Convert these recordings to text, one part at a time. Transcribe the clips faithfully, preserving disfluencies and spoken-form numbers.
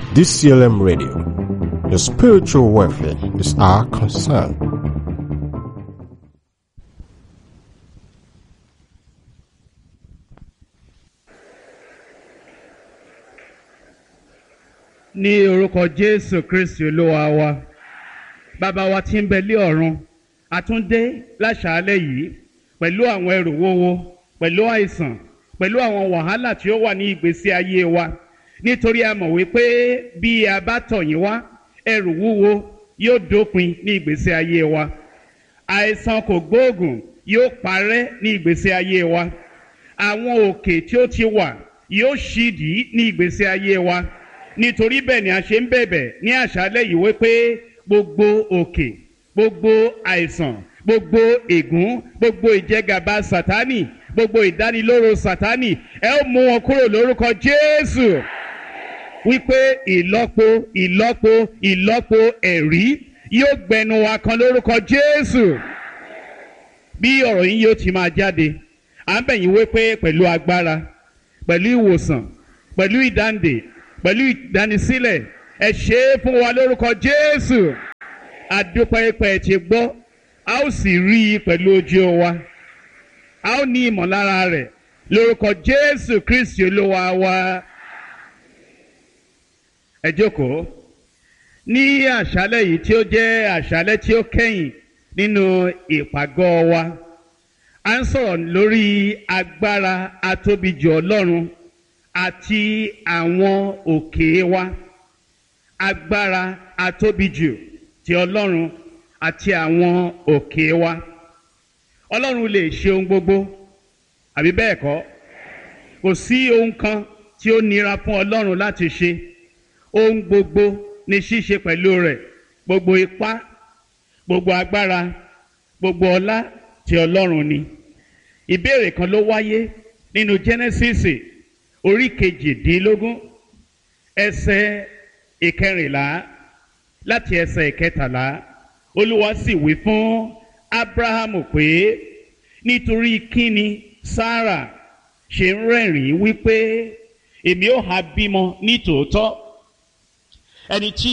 D C L M Radio. Your spiritual welfare is our concern. Ní orúkọ Jésù Kristi Olúwa wa, Bàbá wa tí ń bẹ lé ọ̀run, a tún dé láṣàálẹ̀ yìí pẹ̀lú àwọn ẹrù wúwo, pẹ̀lú àìsàn, pẹ̀lú àwọn wàhálà tí ó wà ní ìgbésí ayé wa. Nítorí a mọ̀ wípé bí a bá tọ̀ yín wá, ẹrù wúwo yóò dópin ní ìgbésí ayé wa. Àìsàn kò gbóògùn yóò parẹ́ ní ìgbésí ayé wa. Àwọn òkè tí ó ti wà yóò ṣídìí ní ìgbésí ayé wa. Nítorí bẹ́ẹ̀ ni a ṣe ń bẹ̀bẹ̀ ní àṣálẹ́ yìí wípé gbogbo òkè, gbogbo àìsàn, gbogbo ègún, gbogbo ìjẹgàba Sátánì, gbogbo ìdánilóró Sátánì, ẹ ó mú wọn kúrò lórúkọ Jésù. Wípé ìlọ́po ìlọ́po ìlọ́po ẹ̀rí yóò gbẹnu wa kan lórúkọ Jésù. Bí ọ̀rọ̀ yín yóò ti máa jáde, à ń bẹ̀ yín wípé pẹ̀lú agbára, pẹ̀lú ìwòsàn, pẹ̀lú ìdáǹdè, pẹ̀lú ìdánisílẹ̀, ẹ ṣe é fún wa lórúkọ Jésù. Adúpẹ́ pé ẹ ti gbọ́, a ó sì rí i pẹ̀lú ojú wa. A ó ní ìmọ̀lára rẹ̀ lórúkọ Jésù Kristi Olúwa wa. Ẹ jókòó. Ní àṣálẹ́ yìí tí ó jẹ́ àṣálẹ́ tí ó kẹ́yìn nínú ìpàgọ́ wa, a ń sọ̀rọ̀ lórí agbára atóbijù Ọlọ́run àti àwọn òkè wa. Agbára atóbijù ti Ọlọ́run àti àwọn òkè wa. Ọlọ́run lè ṣe ohun gbogbo, àbí bẹ́ẹ̀ kọ́? Kò sí ohun kan tí ó nira fún Ọlọ́run láti ṣe. Ohun gbogbo ní ṣíṣe pẹ̀lú rẹ̀. Gbogbo ipá, gbogbo agbára, gbogbo ọlá ti Ọlọ́run ni. Ìbéèrè kan ló wáyé nínú Jẹ́nẹ́sísì orí kejìdínlógún ẹsẹ̀ ìkẹrìnlá láti ẹsẹ̀ ìkẹtàlá. Olúwa sì wí fún Ábúráhámù pé nítorí kíni Sárà ṣe ń rẹ́rìn-ín wípé èmi ó ha bímọ ní tòótọ́, ẹni tí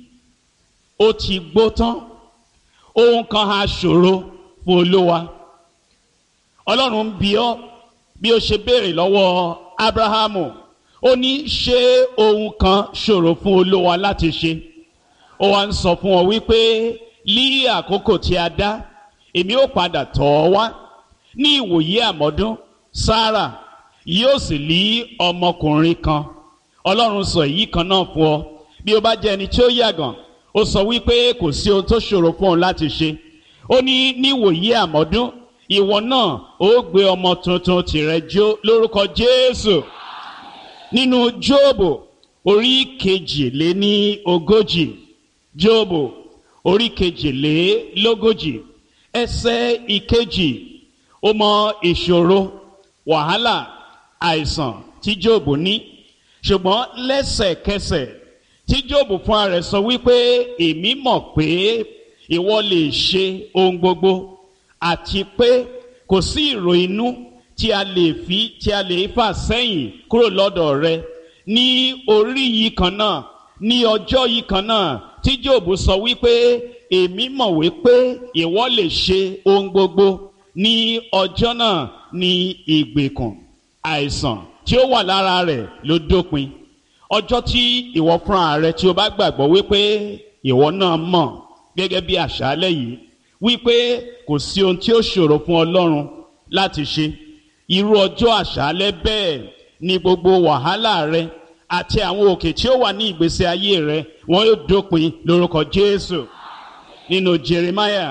ó ti gbó tán, ohun kan ha ṣòro fún Olúwa. Ọlọ́run ń bi ọ́ bí ó ṣe béèrè lọ́wọ́ Ábúráhámù, ó ní ṣé ohun kan ṣòro fún Olúwa láti ṣe? Ó wá ń sọ fún ọ wípé ní àkókò tí a dá, èmi ó padà tọ̀ ọ́ wá ní ìwòyí àmọ́dún, Sárà yóò sì ní ọmọkùnrin kan. Ọlọ́run sọ èyí kan náà fún ọ. Bí ó bá jẹ́ ẹni tí ó yàgàn, ó sọ wípé kò sí ohun tó ṣòro fún òun láti ṣe. Ó ní ní ìwòyí àmọ́dún, ìwọ náà ó gbé ọmọ tuntun tìrẹ jó lórúkọ Jésù. Nínú Jóòbù orí kejìléní ogójì, Jóòbù orí kejìlélógójì ẹsẹ̀ ìkejì, ó mọ ìṣòro, wàhálà, àìsàn tí Jóòbù ní. Ṣùgbọ́n lẹ́sẹ̀kẹsẹ̀ tí Jóòbù fúnra rẹ̀ sọ wípé èmi mọ̀ pé ìwọ lè ṣe ohun gbogbo, àti pé kò sí ìrò inú tí a lè fi tí a lè fà sẹ́yìn kúrò lọ́dọ̀ rẹ. Ní orí yìí kan náà, ní ọjọ́ yìí kan náà tí Jóòbù sọ wípé èmi mọ̀ wípé ìwọ lè ṣe ohun gbogbo, ní ọjọ́ náà ní ìgbèkùn àìsàn tí ó wà lára rẹ̀ ló dópin. Ọjọ́ tí ìwọ fúnra rẹ tí o bá gbàgbọ́ wípé ìwọ náà mọ̀ gẹ́gẹ́ bí àṣálẹ́ yìí wípé kò sí ohun tí ó ṣòro fún Ọlọ́run láti ṣe, irú ọjọ́ àṣálẹ́ bẹ́ẹ̀ ni gbogbo wàhálà rẹ àti àwọn òkè tí ó wà ní ìgbésí ayé rẹ wọn yóò dópin lórúkọ Jésù. Nínú Jeremiah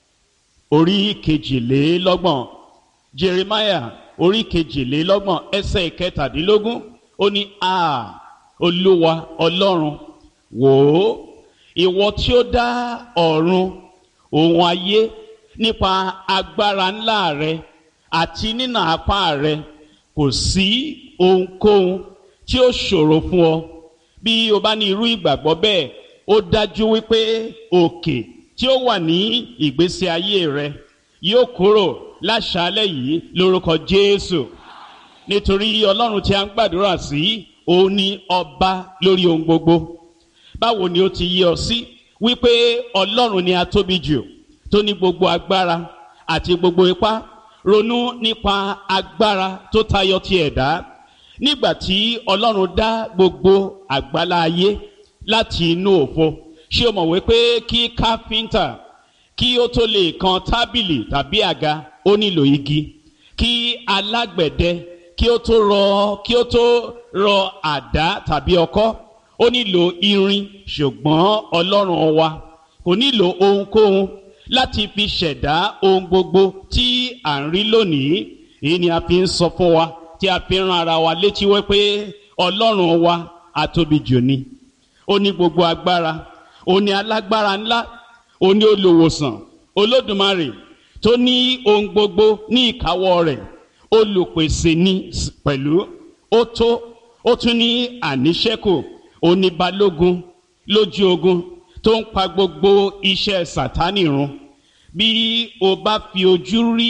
orí kejìlélọ́gbọ̀n, Jeremiah orí kejìlélọ́gbọ̀n ẹsẹ̀ ìkẹtàdínlógún, ó ní a Olúwa Ọlọ́run, wò ó, ìwọ tí ó dá ọ̀run òun ayé nípa agbára ńlá rẹ àti nínà apá rẹ, kò sí ohunkóhun tí ó ṣòro fún ọ. Bí o bá ní irú ìgbàgbọ́ bẹ́ẹ̀, ó dájú wípé òkè tí ó wà ní ìgbésí ayé rẹ yóò kúrò láṣálẹ́ yìí lórúkọ Jésù. Nítorí Ọlọ́run tí a ń gbàdúrà sí, òun ni ọba lórí ohun gbogbo. Báwo ni ó ti yé ọ sí wípé Ọlọ́run ni atóbi jù tó ní gbogbo agbára àti gbogbo ipá? Ronú nípa agbára tó tayọ ti ẹ̀dá. Nígbà tí Ọlọ́run dá gbogbo àgbálá ayé láti inú òfo, ṣé o mọ̀ wípé kí káfíńtà kí ó tó lè kan tábìlì tàbí àga ó nílò igi, kí alágbẹ̀dẹ kí ó tó rọ kí ó tó rọ àdá tàbí ọkọ́ ó nílò irin? Ṣùgbọ́n Ọlọ́run wa kò nílò ohunkóhun láti fi ṣẹ̀dá ohun gbogbo tí à ń rí lónìí. Èyí ni a fi ń sọ fún wa, tí a fi ń rán ara wa létí wípé Ọlọ́run wa atóbi jù ni. Ó ní gbogbo agbára, ó ní alágbára ńlá, ó ní olùwòsàn, Olódùmarè tó ní ohun gbogbo ní ìkáwọ́ rẹ̀, olùpèsè ni pẹ̀lú, ó tó, ó tún ní àníṣẹ́kù, ó ní balógun lójú ogun tó ń pa gbogbo iṣẹ́ Sátánì run. Bí o bá fi ojú rí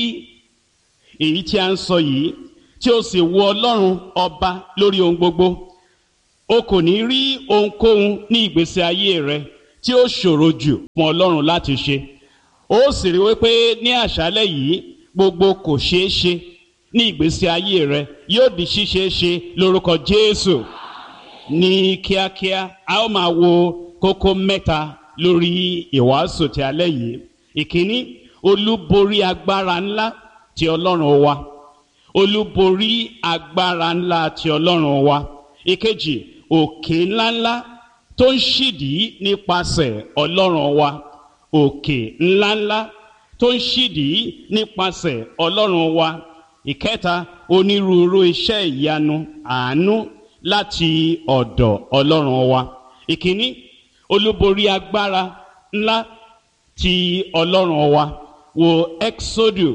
èyí tí a ń sọ yìí, tí o sì wo Ọlọ́run ọba lórí ohun gbogbo, o kò ní rí ohunkóhun ní ìgbésí ayé rẹ tí ó ṣòro jù fún Ọlọ́run láti ṣe. Ó sì rí wípé ní àṣálẹ́ yìí gbogbo kò ṣeé ṣe ní ìgbésí ayé rẹ yóò di ṣíṣeé ṣe lórúkọ Jésù. Ní kíákíá a ó máa wo kókó mẹ́ta lórí ìwàásù ti alẹ́ yìí. Ìkíní, olúborí agbára ńlá ti Ọlọ́run wa. Olúborí agbára ńlá ti Ọlọ́run wa. Ìkejì, òkè ńláńlá tó ń ṣídìí nípasẹ̀ Ọlọ́run wa. Òkè ńláńlá tó ń ṣídìí nípasẹ̀ Ọlọ́run wa. Ìkẹta, onírúurú iṣẹ́ ìyanu àánú láti ọ̀dọ̀ Ọlọ́run wa. Ìkíní, olúborí agbára ńlá ti Ọlọ́run wa. Wo Ẹ́kísódù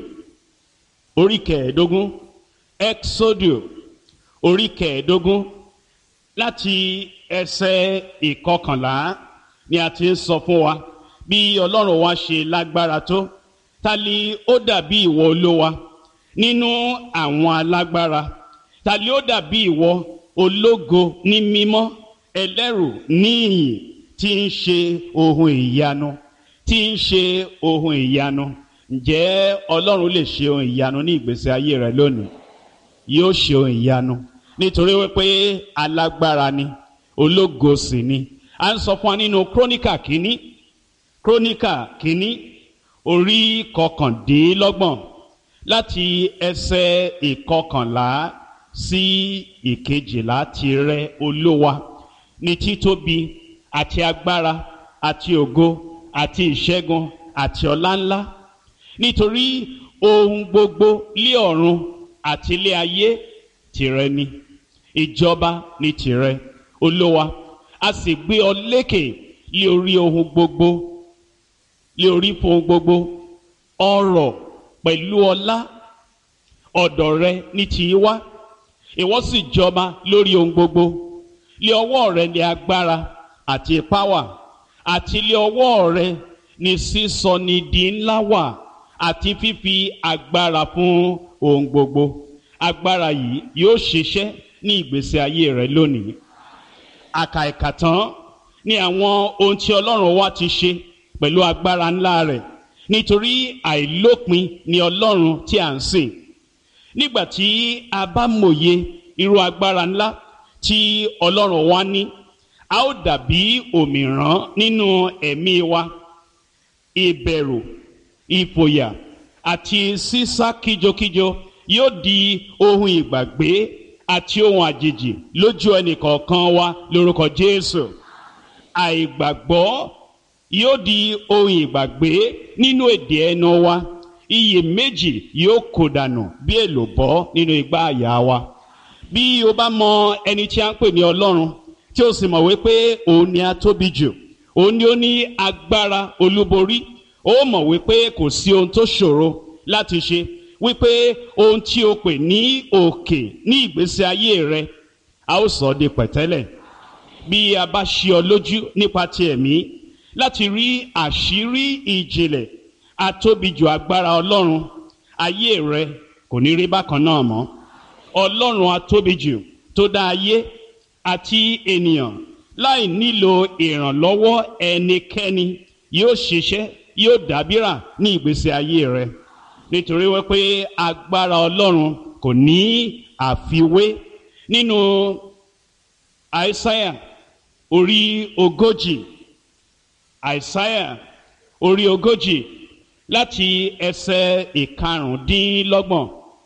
orí kẹẹ̀ẹ́dógún. Ẹ́kísódù orí kẹẹ̀ẹ́dógún láti ẹsẹ̀ ìkọkànlá ni a ti ń sọ fún wa bí Ọlọ́run wa ṣe lágbára tó. Ta ni ó dàbí ìwọ Olúwa nínú àwọn alágbára? Ta ni ó dàbí ìwọ ológo ní mímọ́, ẹlẹ́rù ní ìyìn, tí ń ṣe ohun ìyanu, tí ń ṣe ohun ìyanu? Ǹjẹ́ Ọlọ́run lè ṣe ohun ìyanu ní ìgbésí ayé rẹ lónìí? Yóò ṣe ohun ìyanu nítorí wípé alágbára ni, ológo sì ni. A ń sọ fún wa nínú Króníkà kínní, Króníkà kínní orí kọkàndínlọ́gbọ̀n láti ẹsẹ̀ ìkọkànlá sí ìkejìlá. Tìrẹ Olúwa ní títóbi àti agbára àti ògo àti ìṣẹ́gun àti ọlá ńlá, nítorí ohun gbogbo lé ọ̀run àti lé ayé tìrẹ ni. Ìjọba ni tìrẹ Olúwa, a sì gbé ọ lékè lé orí ohun gbogbo, lé orí fún ohun gbogbo. Ọrọ̀ pẹ̀lú ọlá ọ̀dọ̀ rẹ ní ti wá, ìwọ sì jọba lórí ohun gbogbo. Lé ọwọ́ rẹ ní agbára àti ipá wà, àti lé ọwọ́ rẹ ní sísọ ní di ńlá wà, àti fífi agbára fún ohun gbogbo. Agbára yìí yóò ṣiṣẹ́ ní ìgbésí ayé rẹ lónìí. Àkàìkàtán ní àwọn ohun tí Ọlọ́run wa ti ṣe pẹ̀lú agbára ńlá rẹ̀, nítorí àìlópin ni Ọlọ́run tí à ń sìn. Nígbà tí a bá mòye irú agbára ńlá tí Ọlọ́run wa ní, a ó dàbí òmìrán nínú ẹ̀mí wa. Ìbẹ̀rù, ìfòyà àti sísá kíjokíjo yóò di ohun ìgbàgbé àti ohun àjèjì lójú ẹnìkọ̀ọ̀kan wa lórúkọ Jésù. Àìgbàgbọ́ yóò di ohun ìgbàgbé nínú èdè ẹnu wa. Iyèméjì yóò kó dànù bí èlùbọ́ nínú igbá àyà wa. Bí o bá mọ ẹni tí a ń pè ní Ọlọ́run, tí o sì mọ̀ wípé òun ni a tóbi jù, òun ni ó ní agbára olúborí, ó mọ̀ wípé kò sí ohun tó ṣòro láti ṣe, wípé ohun tí o pè ní òkè ní ìgbésí ayé rẹ, a ó sọ ọ́ di pẹ̀tẹ́lẹ̀. Bí a bá ṣí ọ lójú nípa ti ẹ̀mí láti rí àṣírí ìjìnlẹ̀ atóbijù agbára Ọlọ́run, ayé rẹ kò ní rí bákan náà mọ́. Ọlọ́run atóbijù tó dá ayé àti ènìyàn láì nílò ìrànlọ́wọ́ ẹnikẹ́ni yóò ṣiṣẹ́ yóò dábìrà ní ìgbésí ayé rẹ, nítorí wípé agbára Ọlọ́run kò ní àfiwé. Nínú Àìsáyà orí ogójì, Àìsáyà orí ogójì láti ẹsẹ̀ ìkarùndínlọ́gbọ̀n.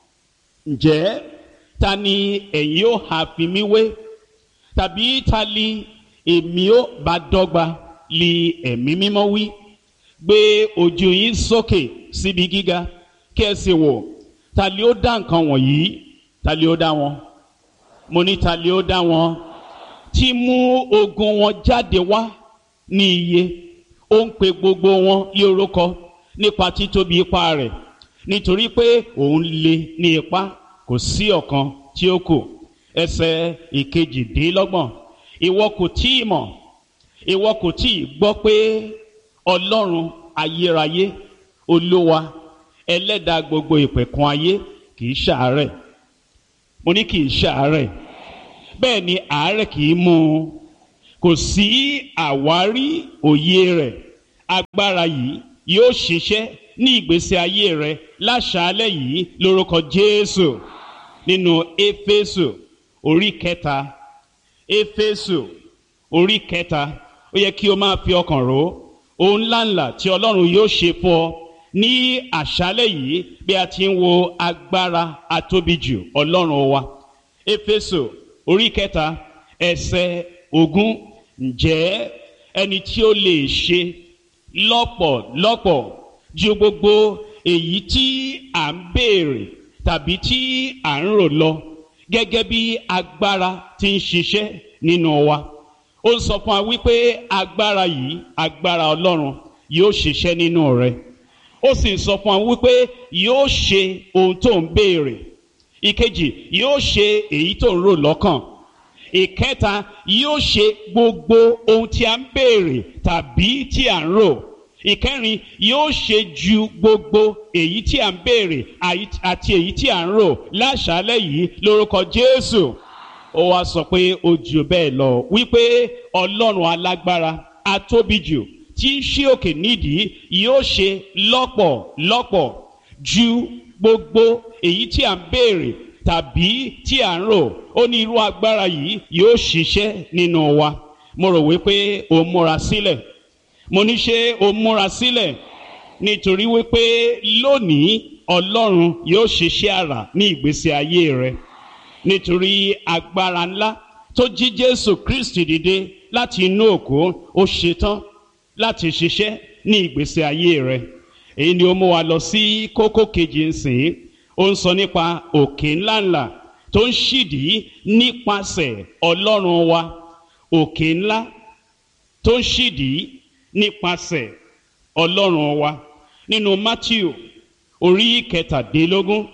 Ǹjẹ́ ta ni ẹ̀yin ó ha fi mí wé? Tàbí ta li èmi ó bá dọ́gba? Li ẹ̀mí mímọ́ wí. Gbé ojú yín sókè síbi gíga kí ẹ sì wò, ta li ó dá nǹkan wọ̀nyí? Ta li ó dá wọn? Mo ní ta li ó dá wọn? Tí mú ogun wọn jáde wá ní iye, ó ń pe gbogbo wọn lé orúkọ nípa títóbi ipá rẹ̀, nítorí pé òun le ní ipá, kò sí ọ̀kan tí ó kù. Ẹsẹ̀ ìkejìdínlọ́gbọ̀n. Ìwọ kò tí ì mọ̀, ìwọ kò tí ì gbọ́ pé Ọlọ́run ayérayé, Olúwa ẹlẹ́dàá gbogbo ìpẹ̀kun ayé kì í ṣàárẹ̀. Mo ní kì í ṣàárẹ̀, bẹ́ẹ̀ ni àárẹ̀ kì í mú un. Kò sí àwárí òye rẹ̀. Agbára yìí yóò ṣiṣẹ́ ní ìgbésí ayé rẹ láṣálẹ́ yìí lórúkọ Jésù. Nínú Éfésù orí kẹta, Éfésù orí kẹta, ó yẹ kí o máa fi ọkàn rò ohun ńláńlá tí Ọlọ́run yóò ṣe fún ọ ní àṣálẹ́ yìí bí a ti ń wo agbára atóbijù Ọlọ́run wa. Éfésù orí kẹta ẹsẹ̀ ogún. Ǹjẹ́ ẹni tí ó lè ṣe lọ́pọ̀lọpọ̀ ju gbogbo èyí tí à ń béèrè tàbí tí à ń rò lọ, gẹ́gẹ́ bí agbára tí ń ṣiṣẹ́ nínú wa. Ó ń sọ fún wa wípé agbára yìí, agbára Ọlọ́run yóò ṣiṣẹ́ nínú rẹ. Ó sì ń sọ fún wa wípé yóò ṣe ohun tó ń béèrè. Ìkejì, yóò ṣe èyí tó ń rò lọ́kàn. Ìkẹta, yóò ṣe gbogbo ohun tí a ń béèrè tàbí tí a ń rò. Ìkẹrin, yóò ṣe ju gbogbo èyí tí a ń béèrè àti èyí tí a ń rò láṣálẹ́ yìí lórúkọ Jésù. Ó wá sọ pé ó jù bẹ́ẹ̀ lọ, wípé Ọlọ́run alágbára atóbijù tí ń ṣí òkè nídìí yóò ṣe lọ́pọ̀lọpọ̀ ju gbogbo èyí tí a ń béèrè tàbí tí à ń rò. Ó ní irú agbára yìí yóò ṣiṣẹ́ nínú wa. Mo rò wípé o múra sílẹ̀. Mo ní ṣé o múra sílẹ̀? Nítorí wípé lónìí Ọlọ́run yóò ṣiṣẹ́ àrà ní ìgbésí ayé rẹ. Nítorí agbára ńlá tó jí Jésù Kristi dìde láti inú òkú, ó ṣetán láti ṣiṣẹ́ ní ìgbésí ayé rẹ. Èyí ni ó mú wa lọ sí kókó kejì nsìn. Ó ń sọ nípa òkè ńláńlá tó ń ṣídìí nípasẹ̀ Ọlọ́run wa. Òkè ńlá tó ń ṣídìí nípasẹ̀ Ọlọ́run wa. Nínú Mátíù orí kẹtàdínlógún,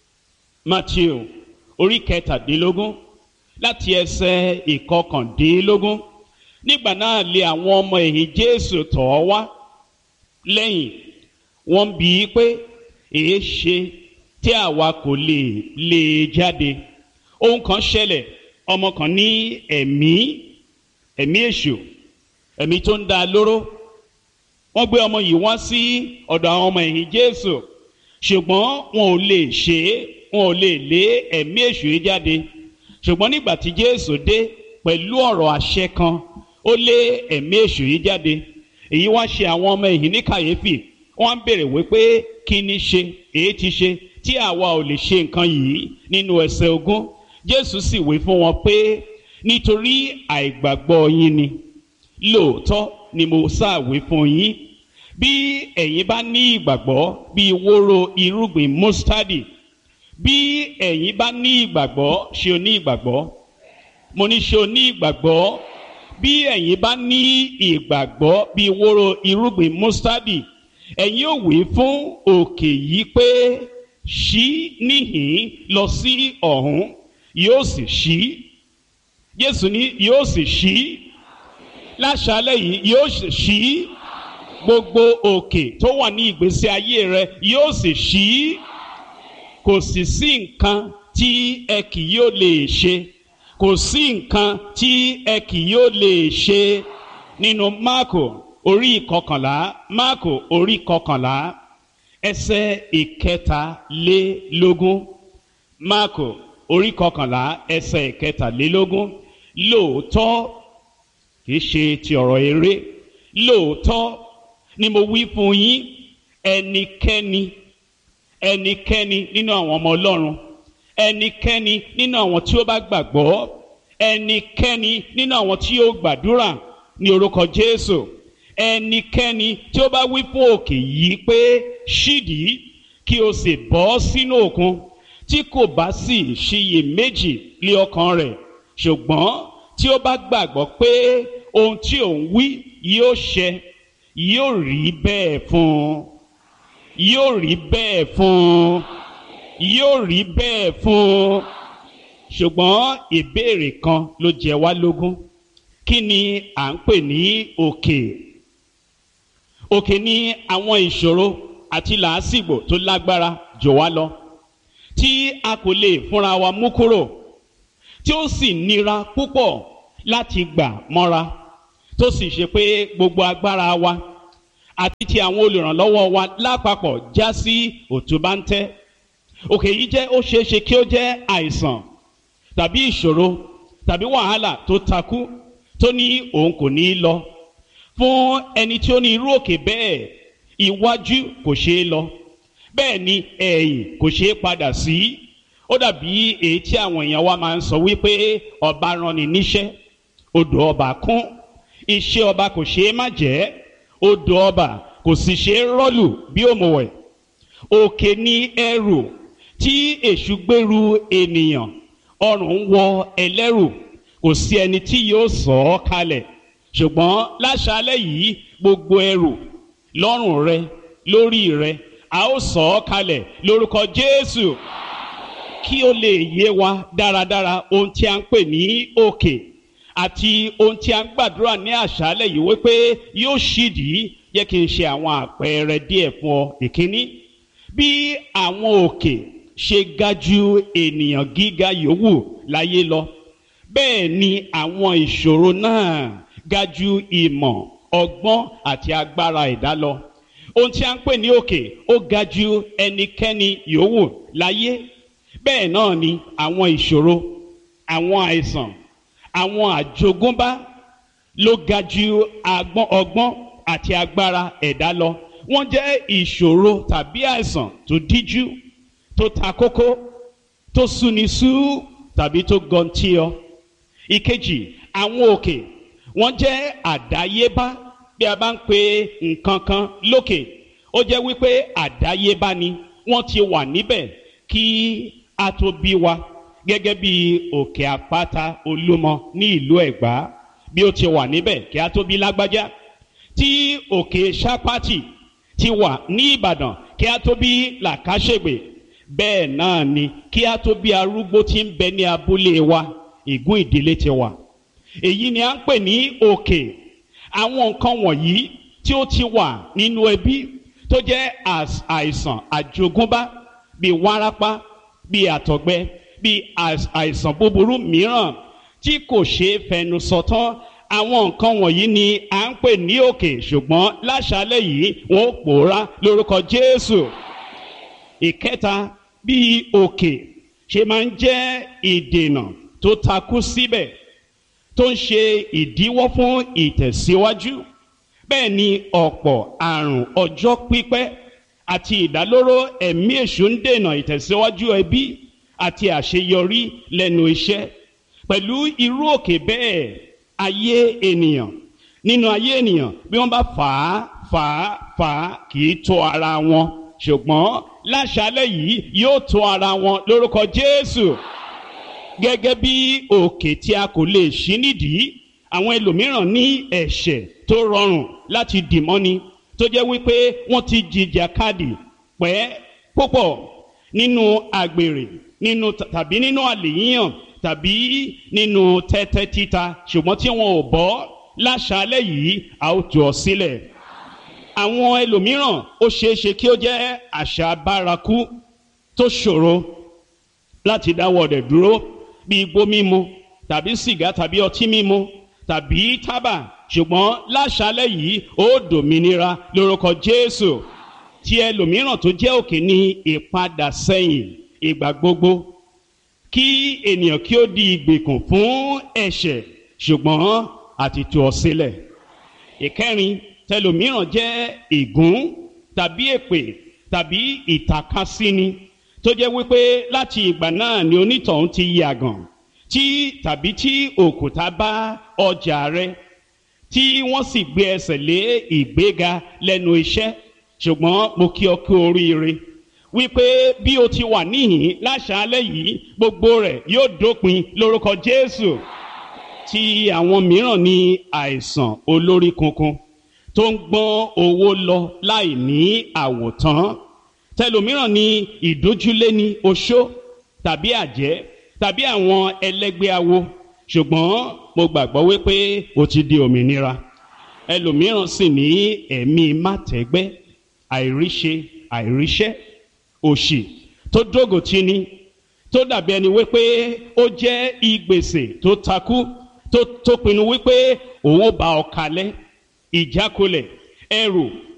Mátíù orí kẹtàdínlógún láti ẹsẹ̀ ìkọkàndínlógún. Nígbà náà lé àwọn ọmọ ẹ̀yìn Jésù tọ̀ ọ́ wá lẹ́yìn, wọ́n bi í pé èé ṣe tí àwa kò lè lé e jáde. Ohun kan ṣẹlẹ̀, ọmọ kan ní ẹ̀mí ẹ̀mí èṣù, ẹ̀mí tó ń dá lóró. Wọ́n gbé ọmọ yìí wá sí ọ̀dọ̀ àwọn ọmọ ẹ̀yìn Jésù, ṣùgbọ́n wọn ò lè ṣe é, wọn ò lè lé ẹ̀mí èṣù yìí jáde. Ṣùgbọ́n nígbà tí Jésù dé pẹ̀lú ọ̀rọ̀ àṣẹ kan, ó lé ẹ̀mí èṣù yìí jáde. Èyí wá ṣe àwọn ọmọ ẹ̀yìn ní kàyéfì. Wọ́n ń béèrè wípé kí ni ṣe, èyí ti ṣe tí àwa ò lè ṣe nǹkan yìí. Nínú ẹsẹ̀ ogún, Jésù sì wí fún wọn pé nítorí àìgbàgbọ́ yín ni. Lóòótọ́ ni mo sáàwí fún yín, bí ẹ̀yin bá ní ìgbàgbọ́ bí wóró irúgbìn mustadi, bí ẹ̀yin bá ní ìgbàgbọ́, ṣé o ní ìgbàgbọ́? Mo ní ṣé o ní ìgbàgbọ́? Bí ẹ̀yin bá ní ìgbàgbọ́ bí wóró irúgbìn mustadi, ẹ̀yin ò wí fún òkè yìí pé ṣí níhìn lọ sí ọ̀hún, yóò sì ṣí. Jésù ní yóò sì ṣí. Láṣálẹ́ yìí yóò sì ṣí. Gbogbo òkè tó wà ní ìgbésí ayé rẹ yóò sì ṣí. Kò sì sí nǹkan tí ẹ kì yóò lè ṣe. kò sí nǹkan tí ẹ kì yóò lè ṣe. Nínú Máàkù orí ìkọkànlá Máàkù orí ìkọkànlá ẹsẹ̀ ìkẹtàlélógún. Máàkù orí ìkọkànlá ẹsẹ̀ ìkẹtàlélógún. Lóòótọ́ kì í ṣe ti ọ̀rọ̀ eré, lóòótọ́ ni mo wí fún yín, ẹnikẹ́ni ẹnikẹ́ni nínú àwọn ọmọ Ọlọ́run, ẹnikẹ́ni nínú àwọn tí ó bá gbàgbọ́, ẹnikẹ́ni nínú àwọn tí ó gbàdúrà ní orúkọ Jésù, ẹnikẹ́ni tí ó bá wí fún òkè yìí pé ṣídìí kí o sì bọ́ sínú òkun, tí kò bá sì ṣiyèméjì lé ọkàn rẹ̀, ṣùgbọ́n tí ó bá gbàgbọ́ pé ohun tí òun wí yóò ṣẹ, yóò rí bẹ́ẹ̀ fún un, yóò rí bẹ́ẹ̀ fún un, yóò rí bẹ́ẹ̀ fún un. Ṣùgbọ́n ìbéèrè kan ló jẹ wá lógún. Kí ni à ń pè ní òkè? Òkè ni àwọn ìṣòro àti làásìgbò tó lágbára jù wá lọ, tí a kò lè fúnra wa mú kúrò, tí ó sì nira púpọ̀ láti gbà mọ́ra, tó sì ṣe pé gbogbo agbára wa àti ti àwọn olùrànlọ́wọ́ wa lápapọ̀ já sí òtúbáńtẹ́. Òkè yìí jẹ́ ó ṣeéṣe kí ó jẹ́ àìsàn tàbí ìṣòro tàbí wàhálà tó takú tó ní òun kò ní lọ. Fún ẹni tí ó ní irú òkè bẹ́ẹ̀, iwájú kò ṣeé lọ, bẹ́ẹ̀ ni ẹ̀yìn kò ṣeé padà sí. Ó dàbí èyí tí àwọn èèyàn wa máa ń sọ wípé ọba rán ni níṣẹ́, odò ọba kún, iṣẹ́ ọba kò ṣeé má jẹ́, odò ọba kò sì ṣeé rọ́lù bí òmùwẹ̀. Òkè ni ẹrù tí èṣù gbèrú ènìyàn, ọrùn ń wọ ẹlẹ́rù, kò sí ẹni tí yóò sọ ọ́ kalẹ̀. Ṣùgbọ́n láṣálẹ́ yìí, gbogbo ẹrù lọ́rùn rẹ, lórí rẹ, a ó sọ ọ́ kalẹ̀ lórúkọ Jésù. Kí ó lè yé wa dáradára ohun tí a ń pè ní òkè àti ohun tí a ń gbàdúrà ní àṣálẹ́ yìí wípé yóò ṣídìí, yẹ kí n ṣe àwọn àpẹẹrẹ díẹ̀ fún ọ. Ìkíní, bí àwọn òkè ṣe ga ju ènìyàn gíga yòówù láyé lọ, bẹ́ẹ̀ ni àwọn ìṣòro náà ga ju ìmọ̀, ọgbọ́n àti agbára ẹ̀dá lọ. Ohun tí a ń pè ní òkè ó ga ju ẹnikẹ́ni yòówù láyé. Bẹ́ẹ̀ náà ni àwọn ìṣòro, àwọn àìsàn, àwọn àjogúnbá ló ga ju ọgbọ́n àti agbára ẹ̀dá lọ. Wọ́n jẹ́ ìṣòro tàbí àìsàn tó díjú, tó ta kókó, tó súni sú tàbí tó gọntíọ. Ìkejì, àwọn òkè wọ́n jẹ́ àdáyébá. Bí a bá ń pe nǹkan kan lókè, ó jẹ́ wípé àdáyébá ni, wọ́n ti wà níbẹ̀ kí a tó bí wa. Gẹ́gẹ́ bí òkè àpáta Olúmọ ní ìlú Ẹ̀gbá, bí ó ti wà níbẹ̀ kí a tó bí Lágbájá. Tí òkè Ṣápátì ti wà ní Ìbàdàn kí a tó bí Làkàṣègbè, bẹ́ẹ̀ náà ni kí a tó bí arúgbó tí ń bẹ ní abúlé wa, Ìgún ìdílé ti wà. Èyí ni à ń pè ní òkè. Àwọn nǹkan wọ̀nyí tí ó ti wà nínú ẹbí tó jẹ́ àìsàn àjogúnbá, bíi wárápá, bíi àtọ̀gbẹ, bíi àìsàn búburú mìíràn tí kò ṣeé fẹnu sọ tán. Àwọn nǹkan wọ̀nyí ni à ń pè ní òkè, ṣùgbọ́n láṣálẹ́ yìí wọ́n ó pòórá lórúkọ Jésù. Ìkẹta, bí òkè ṣe máa ń jẹ́ ìdènà tó takú síbẹ̀, tó ń ṣe ìdíwọ́ fún ìtẹ̀síwájú, bẹ́ẹ̀ ni ọ̀pọ̀ àrùn ọjọ́ pípẹ́ àti ìdálóró ẹ̀mí èṣù ń dènà ìtẹ̀síwájú ẹbí àti àṣeyọrí lẹ́nu iṣẹ́. Pẹ̀lú irú òkè bẹ́ẹ̀, ayé ènìyàn, nínú ayé ènìyàn, bí wọ́n bá fà á fà á fà á kì í tó ara wọn. Ṣùgbọ́n láṣálẹ́ yìí yóò tó ara wọn lórúkọ Jésù. Gẹ́gẹ́ bí òkè tí a kò lè ṣí nídìí, àwọn ẹlòmíràn ní ẹ̀ṣẹ̀ tó rọrùn láti dìmọ́ni, tó jẹ́ wípé wọ́n ti jìjàkadì pẹ́ púpọ̀ nínú àgbèrè, nínú tàbí nínú àlè yíyàn, tàbí nínú tẹ́tẹ́ títa, ṣùgbọ́n tí wọn ò bọ́. Láṣálẹ́ yìí a ó tú ọ sílẹ̀. Àwọn ẹlòmíràn ó ṣeéṣe kí ó jẹ́ àṣà bárakú tó ṣòro láti dáwọ́ rẹ̀ dúró, bí igbó mímu tàbí sìgá tàbí ọtí mímu tàbí tábà, ṣùgbọ́n láṣálẹ́ yìí ó dòmìnira lórúkọ Jésù. Tí ẹlòmíràn tó jẹ́ òkè ní ìpadà sẹ́yìn ìgbà gbogbo, kí ènìyàn kí ó di ìgbèkùn fún ẹ̀ṣẹ̀, ṣùgbọ́n àti tú ọ sílẹ̀. Ìkẹrin, tẹlòmíràn jẹ́ ègún tàbí èpè tàbí ìtàkasíni, tó jẹ́ wípé láti ìgbà náà ni onítọ̀hún ti yàgàn, tí tàbí tí òkúta bá ọjà rẹ, tí wọ́n sì gbé ẹsẹ̀ lé ìgbéga lẹ́nu iṣẹ́. Ṣùgbọ́n mo kí ọ kú oríire wípé bí o ti wà níhìn láṣálẹ́ yìí, gbogbo rẹ̀ yóò dópin lórúkọ Jésù. Tí àwọn mìíràn ní àìsàn olórí kunkun tó ń gbọ́n owó lọ láì ní àwòtán, tẹlòmíràn ní ìdójúlé ní oṣó tàbí àjẹ́ tàbí àwọn ẹlẹ́gbẹ́ awo, ṣùgbọ́n mo gbàgbọ́ wípé o ti di òmìnira. Ẹlòmíràn sì ní ẹ̀mí mátẹ́gbẹ́, àìríṣe àìríṣẹ́, òṣì tó dógòtì ni, tó dàbí ẹni wípé ó jẹ́ ìgbèsè tó takú, tó tó pinnu wípé òun ó bá ọ kalẹ̀, ìjákulẹ̀, ẹrù